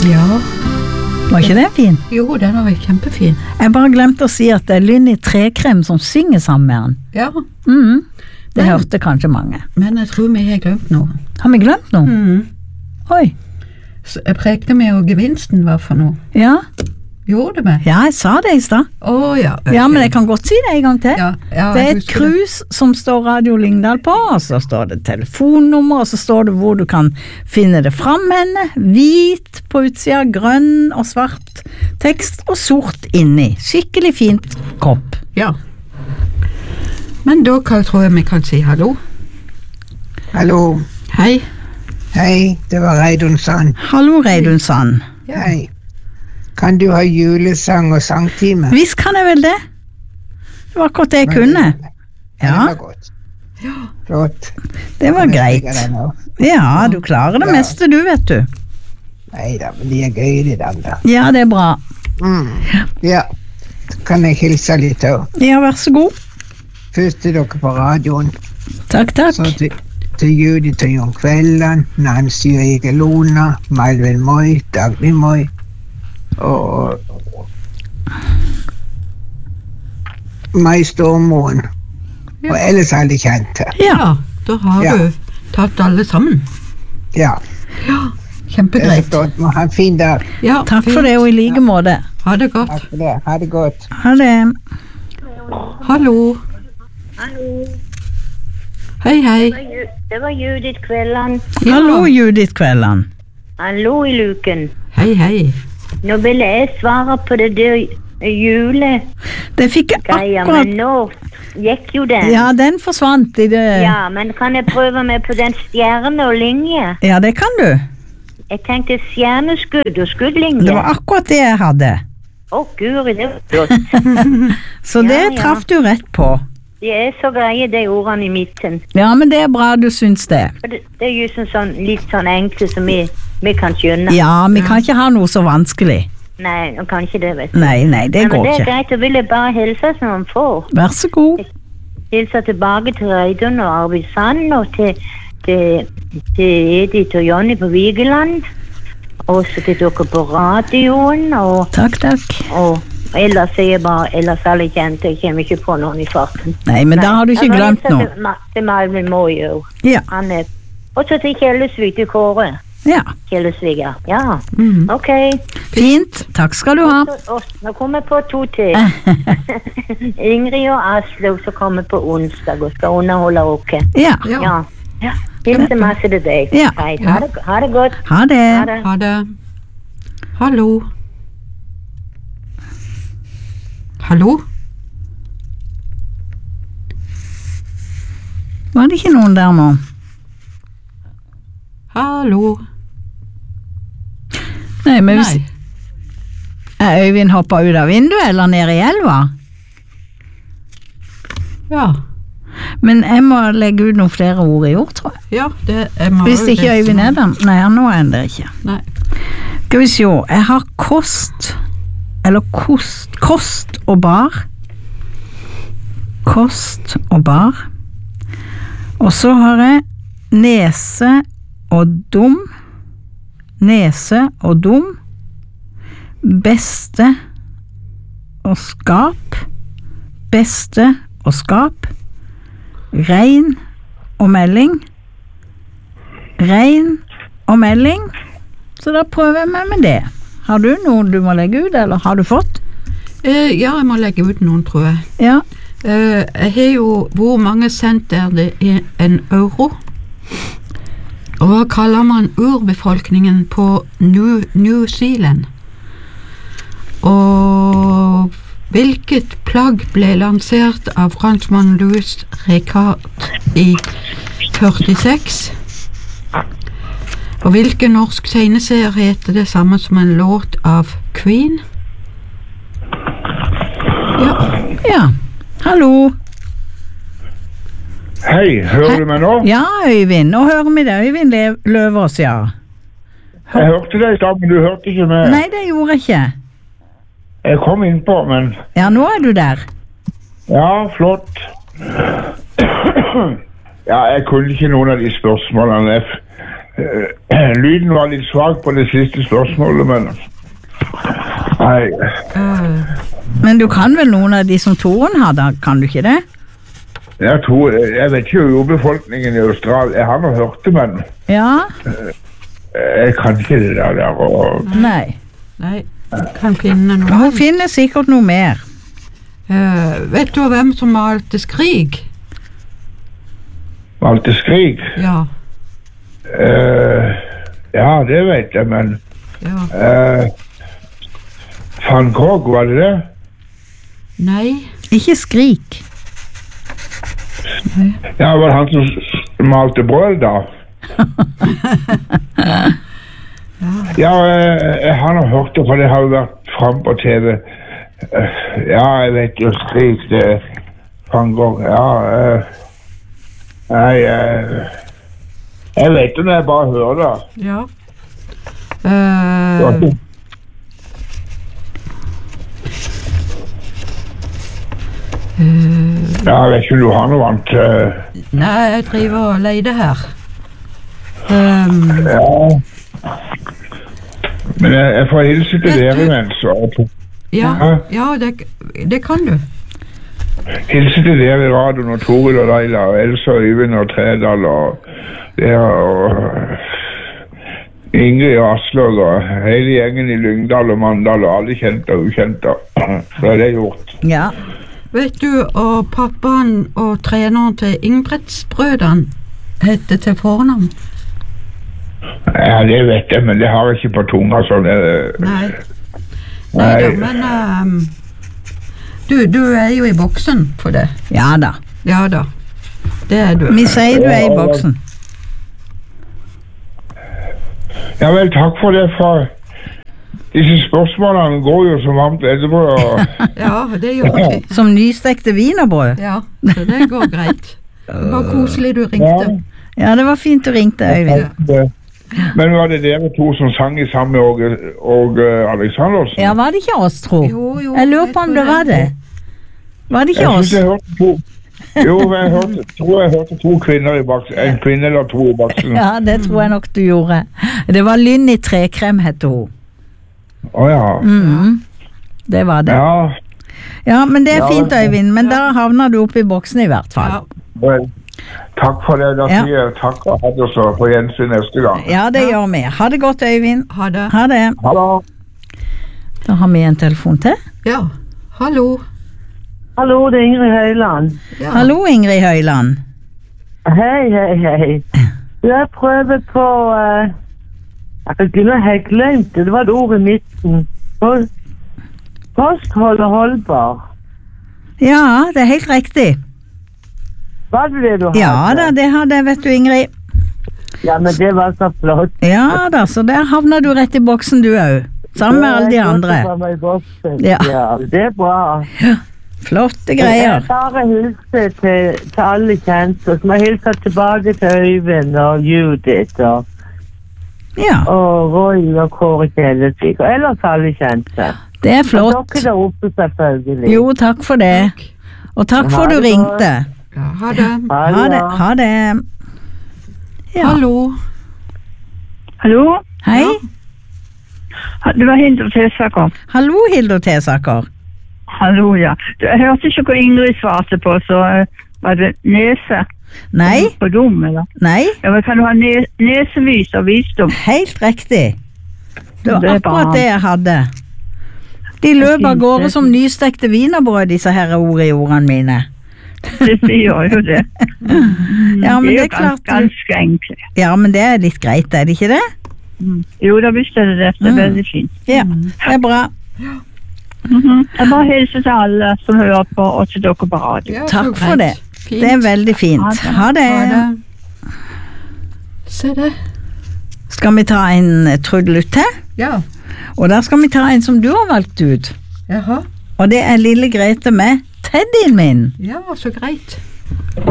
Ja. Var ikke det fin? Jo, den var kjempefin. Jeg bare glemte å si at det Lynni Trekrem som synger sammen med han. Ja. Det hørte kanskje mange. Men jeg tror vi har glemt noe. Har vi glemt noe? Oi. Så jeg prekte med og gevinsten var for noe. Ja. Gjorde det med? Ja, jeg sa det I sted. Ja. Ja, men jeg kan godt si det en gang til. Ja, det et krus som står Radio Lyngdal på, og så står det telefonnummer, og så står det hvor du kan finne det frem henne. Hvit på utsida, grønn og svart tekst, og sort inni. Skikkelig fint kopp. Ja. Men da tror jeg vi kan si hallo. Hallo. Hei. Hei, det var Reidun Sand. Hallo, Reidun Sand. Hei. Kan du ha julesang og sangtime? Visst kan jeg vel det. Det var akkurat det jeg kunne. Ja. Det var godt. Ja. Flott. Det var greit. Ja, du klarer det meste du, vet du. Neida, men de gøy de der. Ja, det bra. Ja, så kan jeg hilse litt også. Ja, vær så god. Først til dere på radioen. Takk. Så til Judith og Jon Kvelland, Nancy og Egelona, Malvin Moi, Dagny Moi, og Mai Stormoen, og ellers alle kjente. Ja, da har du tatt alle sammen. Ja. Ja, kjempegreit. Må ha en fin dag. Ja, takk for det, og I like måte. Ha det godt. Takk for det, ha det godt. Ha det. Hallo. Hallo. Hei. Det var Judith Kvelland. Hallo, Judith Kvelland. Hallo I luken. Hei. Nå ville jeg svare på det der Det fikk jeg akkurat. Men nå gikk jo den. Ja, den forsvant I det. Ja, men kan jeg prøve meg på den stjerne og linje? Ja, det kan du. Jeg tenkte stjerneskudd og skuddlinje. Det var akkurat det jeg hadde. Guri, det var flott. Så det traff du rett på. De så greie, de ordene I midten. Ja, men det bra du syns det. Det jo litt sånn enkle som vi kan skjønne. Ja, vi kan ikke ha noe så vanskelig. Nei, og kanskje det, vet du. Nei, det går ikke. Men det greit, og vil jeg bare hilse som man får. Vær så god. Hilse tilbake til Reidun og Arvid Sand, og til Edith og Jonny på Vigeland, og så til dere på radioen, og... Takk. Og ellers jeg bare, ellers alle kjente, jeg kommer ikke på noen I farten. Nei, men da har du ikke glemt noe. Til Malvin Moi, jo. Ja. Og så til Kjellesvig, til Kåre. Ja. Kjellesvig, ja. Ok. Fint, takk skal du ha. Nå kommer jeg på 2 til. Ingrid og Aslaug, så kommer på onsdag, og skal underholde oss. Ja. Hilse masse til deg. Ja. Ha det godt. Ha det. Ha det. Hallo. Hallo? Var det ikke noen der nå? Hallo? Nei, men hvis... Øyvind hoppet ut av vinduet, eller ned I elva? Ja. Men jeg må legge ut noen flere ord I ord, tror jeg. Ja, det må hvis ikke Øyvind der. Nei, nå det ikke. Nei. Skal vi se, jeg har kost og bar. Kost og bar. Og så har jeg nese og dum. Nese og dum. Beste og skap. Beste og skap. Regn og melding. Regn og melding. Så da prøver jeg meg med det. Har du noen du må legge ut, eller har du fått? Ja, jeg må legge ut noen, tror jeg. Ja. Jeg har jo, hvor mange cent det I en euro? Og hva kaller man urbefolkningen på New Zealand? Og hvilket plagg ble lansert av franskmann Louis Ricard I 46? Og hvilken norsk tegneserie heter det samme som en låt av Queen? Ja. Hallo. Hei, hører du meg nå? Ja, Øyvind. Nå hører vi det. Øyvind Løvås, ja. Jeg hørte deg da, men du hørte ikke meg. Nei, det gjorde jeg ikke. Jeg kom innpå, men... Ja, nå du der. Ja, flott. Ja, jeg kunne ikke noen av de spørsmålene. Lyden var litt svag på det siste spørsmålet, men... Nei, Men du kan vel noen av de som Toren har da, kan du ikke det? jeg vet ikke jo befolkningen i Australia. Jeg har nå hørt det, men Ja? jeg kan ikke det der og... Nei. Nei, kan finne noe. Hun finner sikkert noe mer. Vet du hvem som malte Skrig? Malte Skrig? Ja, Ja, det vet jeg, men... ja. Van Gogh, var det det? Nei, Ikke skrik. Ja, var det han som malte brød da? Ja, jeg har nå hørt det, for det har jo vært frem på TV. Ja, jeg vet jo Skrig, det er Van Gogh. Ja, nei, jeg vet det når jeg bare hører det. ja. Ja, jeg vet ikke om du har noe annet. Nei, jeg driver og leter her. Ja. Men jeg får hilse til dere imens. Ja, ja, det kan du. Hilse til dere i radioen og Toril og Leila og Elsa og Øyvind og Tredal og dere og Ingrid og Aslog og hele gjengen i Lyngdal og Mandal og alle kjente og ukjente. Så er det gjort. Ja. Vet du, og pappaen og treneren til Ingebrettsbrødrene heter til fornavn? Ja, det vet jeg, men det har jeg ikke på tunga sånn. Nei. Nei da, men du er jo i boksen for det. Ja da. Ja da, det er du. Vi sier du er i boksen. Ja vel, takk for det, for disse spørsmålene går jo så varmt etterpå. Ja, det gjør de. Som nystekte wienerbrød. Ja, så det går greit. Det var koselig du ringte. Ja, det var fint du ringte, Øyvind. Men var det dere to som sang i sammen med og Alexandersen? Ja, var det ikke oss, tro? Jo, Jeg lurer på om det var det. Var det ikke Jeg oss? synes jeg hørte to. Jo, men tror jeg hørte to kvinner i baksen. En kvinne eller to i baksen. Ja, det tror jeg nok du gjorde. Det var Lynn i Trekrem, hette hun. Åja. Det var det. Ja. Ja, men det er Ja, fint, Øyvind, men da havner du oppe i boksen i hvert fall. Vel, takk for det. Da Ja. sier jeg takk og ha det så på gjensyn neste gang. Ja, det gjør vi. Ha det godt, Øyvind. Ha det. Ha det. Hallo. Da har vi en telefon til. Ja, hallo. Hallo, det er Ingrid Høyland. Ja. Hallo, Ingrid Høyland. Hei. Jeg prøver på jeg kunne ha glemt det. Det var et ord i midten. Kosthold og holdbar. Ja, det er helt riktig. Var det du hadde? Ja da, det hadde jeg, vet du, Ingrid. Ja, men det var så flott. Ja da, så der havner du rett i boksen du òg. Sammen med alle de andre. Ja. Ja, det er bra. Flotte greier. Jeg bare hilser til alle kjente. Så må jeg hilse tilbake til Øyvind og Judith og Ja, Roy og Kåre Kjellesvik. Og ellers alle kjente. det er Og flott. dere der oppe selvfølgelig. Jo, takk for det. Og takk for du ringte. Ja, ha det. Ha det. Ha det. Ja. Hallo. Hallo? Hei. Det var Hildur Tesaker. Hallo, Hildur Tesaker. Hallo, ja. Jeg hørte ikke hva Ingrid svarte på, så var det nese Nei, på dum, eller? nei, Ja, men kan du ha neselys og visdom? helt riktig. Det var Det er bra. akkurat det jeg hadde. De løp av gårde som nystekte wienerbrød, disse her ord i ordene mine. Det gjør jo det. Ja, men det er jo klart. ganske enkelt. Ja, men det er litt greit, er det ikke det? Jo, da visste jeg det. Det er veldig fint. Ja, det er bra. Jeg bare hilser til alle som hører på, og til dere på radio. Ja, så Takk for greit. det. Fint. Det er veldig fint. Ha det. Ha det. Se det. Skal vi ta en trudelutt til? Ja. Og der skal vi ta en som du har valgt ut. Jaha. Og det er lille Grete med Teddyen min. Ja, så greit.